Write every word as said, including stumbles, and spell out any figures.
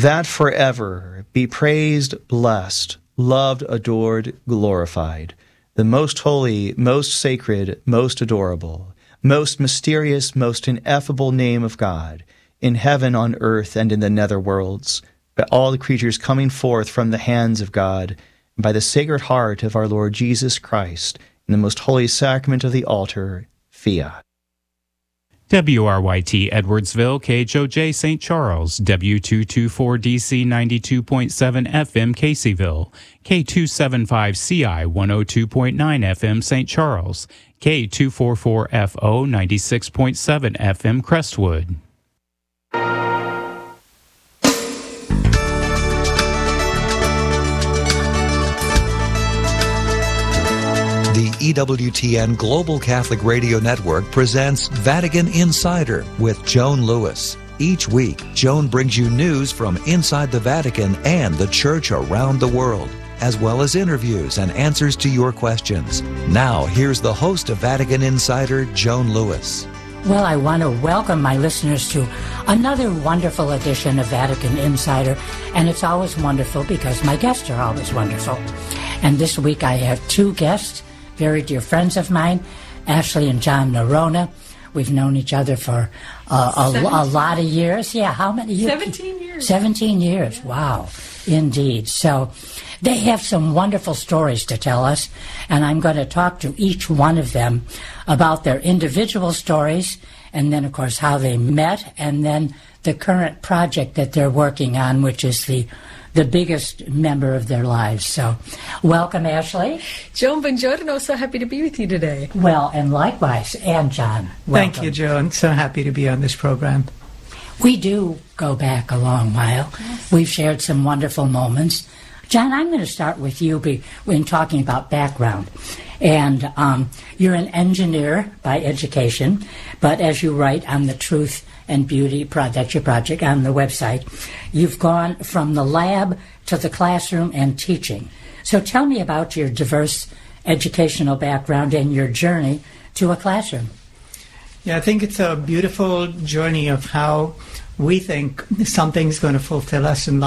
that forever be praised, blessed, loved, adored, glorified, the most holy, most sacred, most adorable, most mysterious, most ineffable name of God, in heaven, on earth, and in the nether worlds, by all the creatures coming forth from the hands of God, and by the Sacred Heart of our Lord Jesus Christ, in the most holy sacrament of the altar, fiat. W R Y T Edwardsville, K H O J Saint Charles, W two twenty-four D C ninety-two point seven F M Caseyville, K two seventy-five C I one oh two point nine F M Saint Charles, K two forty-four F O ninety-six point seven F M Crestwood. The E W T N Global Catholic Radio Network presents Vatican Insider with Joan Lewis. Each week, Joan brings you news from inside the Vatican and the Church around the world, as well as interviews and answers to your questions. Now, here's the host of Vatican Insider, Joan Lewis. Well, I want to welcome my listeners to another wonderful edition of Vatican Insider, and it's always wonderful because my guests are always wonderful. And this week I have two guests, very dear friends of mine, Ashley and John Noronha. We've known each other for uh, a, a lot of years. Yeah, how many years? Seventeen years. Seventeen years. Wow, indeed. So they have some wonderful stories to tell us, and I'm going to talk to each one of them about their individual stories, and then, of course, how they met, and then the current project that they're working on, which is the the biggest member of their lives. So, welcome, Ashley. Joan, buongiorno. So happy to be with you today. Well, and likewise, and John. Welcome. Thank you, Joan. So happy to be on this program. We do go back a long while. Yes. We've shared some wonderful moments. John, I'm going to start with you be, when talking about background. And um, you're an engineer by education, but as you write on the Truth and Beauty Project, your project on the website, you've gone from the lab to the classroom and teaching. So tell me about your diverse educational background and your journey to a classroom. Yeah, I think it's a beautiful journey of how we think something's going to fulfill us in life.